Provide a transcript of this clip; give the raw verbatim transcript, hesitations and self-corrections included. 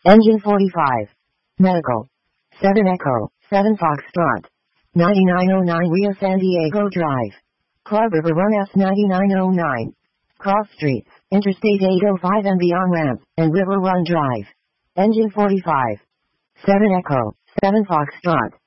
Engine forty-five. Medical. seven Echo, seven Foxtrot. ninety-nine oh nine Rio San Diego Drive. Club River Run S ninety-nine oh nine. Cross Streets, Interstate eight oh five and beyond ramp, and River Run Drive. Engine forty-five. seven Echo, seven Foxtrot.